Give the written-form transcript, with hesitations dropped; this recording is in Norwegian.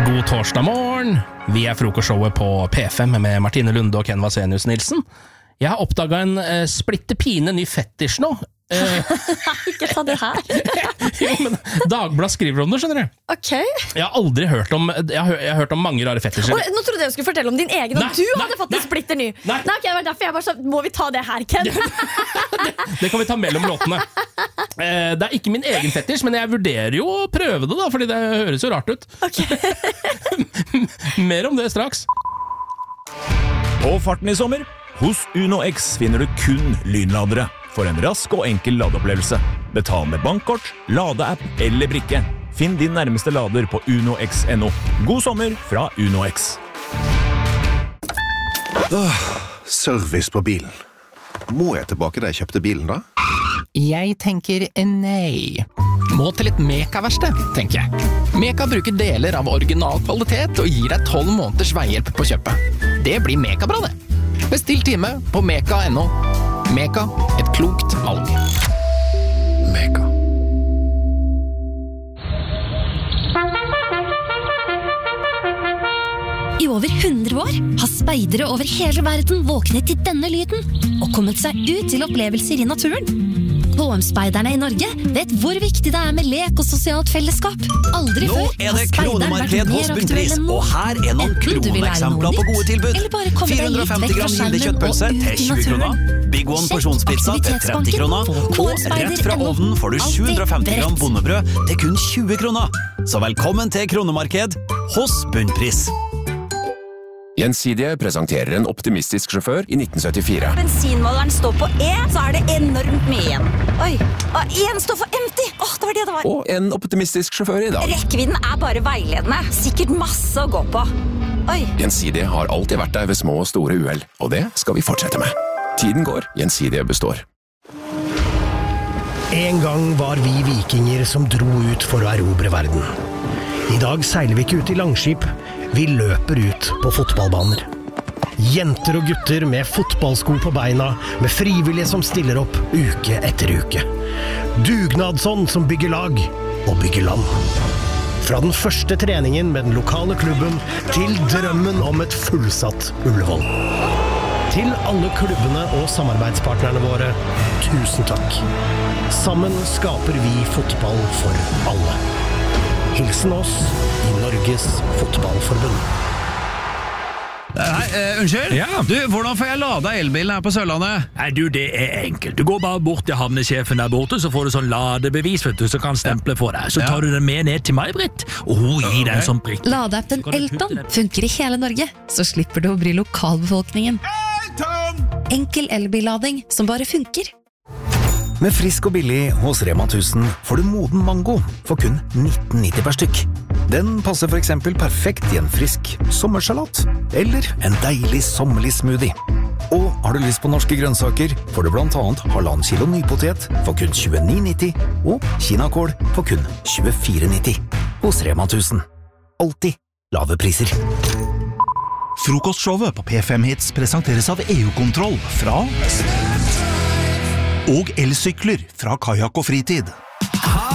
God torsdag morgen. Vi frokostshowet på P5 med Martine Lunde og Ken Vasenius Nilsen. Jeg har oppdaget en splittepine ny fetisj nå. Ikke ta det her. Jo, men Dagbladet skriver om det, skjønner du. Ok. Jeg har aldri hørt om, jeg har hørt om mange rare fetisjer. Nå trodde jeg du skulle fortelle om din egen, og du hadde fått en splitter ny. Nei, ok, det var derfor jeg bare sa, må vi ta det her, Ken? Det kan vi ta mellom låtene. Det er ikke min egen fetisj, men jeg vurderer jo å prøve det da, fordi det høres jo rart ut. Ok. Mer om det straks. På farten i sommer, hos Uno X finner du kun lynladere. For en rask og enkel ladeopplevelse. Betal med bankkort, ladeapp eller brikke. Finn din nærmeste lader på unox.no. God sommer fra Uno X. Service på bilen. Må jeg tilbake da jeg kjøpte bilen da? Jeg tenker nei. Må til et Meka-verksted, tenker jeg. Meka bruker deler av original kvalitet og gir deg 12 måneders veihjelp på kjøpet. Det blir Meka-bra, det. Bestill time på meka.no. Meka, et klokt valg. Meka. I over 100 år har speidere over hele verden våknet til denne lyden og kommet seg ut til opplevelser i naturen. HM-speiderne i Norge vet hvor viktig det med lek og sosialt fellesskap. Aldri Nå før det kronemarked hos Bunnpris, og her noen kroneksempler på gode tilbud. 450 gram gilde kjøttpølse til 20 kroner, Big One porsjonspizza til 30 kroner, og rett fra ovnen får du 750 gram bondebrød til kun 20 kroner. Så velkommen til kronemarked hos Bunnpris. Gjensidige presenterer en optimistisk sjåfør i 1974. Bensinmåleren står på E, så det enormt mye igjen. Oi, og en står for empty. Det var det var. Og en optimistisk sjåfør i dag. Rekkevidden bare veiledende. Sikkert masse å gå på. Oi. Gjensidige har alltid vært der ved små og store uhell, og det skal vi fortsette med. Tiden går, Gjensidige består. En gang var vi vikinger som dro ut for å erobre verden. I dag seiler vi ikke ut i langskip, vi løper ut på fotballbaner. Jenter og gutter med fotballsko på beina, med frivillige som stiller opp uke etter uke. Dugnadsånd som bygger lag og bygger land. Fra den første treningen med den lokale klubben til drømmen om et fullsatt Ullevål. Til alle klubbene og samarbeidspartnerne våre, tusen takk. Sammen skaper vi fotball for alle. Hilsen oss i Norges fotballforbund. Hei, unnskyld? Ja. Du, hvordan får jeg lada elbilen her på Sørlandet? Nei, du, det enkelt. Du går bare bort til havnesjefen der borte, så får du sånn ladebevis, vet du, så kan stemple for deg. Så tar du den med ned til meg, Britt, og hun gir deg en sånn prikk. Ladeappen Elton funker i hele Norge, så slipper du å bry lokalbefolkningen. Enkel elbillading som bare funker. Med frisk og billig hos Rema 1000 får du moden mango for kun 19,90 per stykk. Den passer for eksempel perfekt i en frisk sommersalat, eller en deilig sommerlig smoothie. Og har du lyst på norske grønnsaker, får du blant annet 1,5 kilo nypotet for kun 29,90 og kinakål for kun 24,90 hos Rema 1000. Alltid lave priser. Frokostshowet på P5 Hits presenteres av EU-kontroll fra og elsykler fra Kajak og Fritid.